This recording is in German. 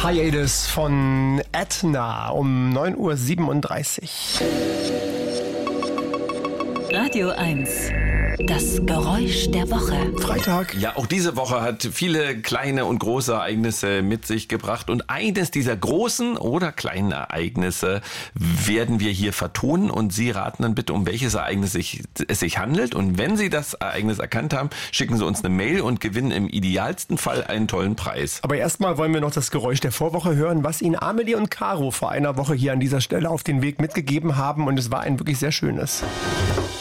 Hiatus von Etna um 9:37 Uhr. Radio 1. Das Geräusch der Woche. Freitag. Ja, auch diese Woche hat viele kleine und große Ereignisse mit sich gebracht. Und eines dieser großen oder kleinen Ereignisse werden wir hier vertonen. Und Sie raten dann bitte, um welches Ereignis es sich handelt. Und wenn Sie das Ereignis erkannt haben, schicken Sie uns eine Mail und gewinnen im idealsten Fall einen tollen Preis. Aber erstmal wollen wir noch das Geräusch der Vorwoche hören, was Ihnen Amelie und Caro vor einer Woche hier an dieser Stelle auf den Weg mitgegeben haben. Und es war ein wirklich sehr schönes.